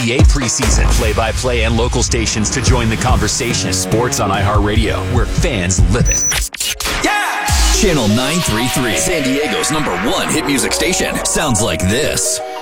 NBA preseason. Play-by-play and local stations to join the conversation. Sports on iHeartRadio, where fans live it. Yeah! Channel 933, San Diego's #1 hit music station. Sounds like this.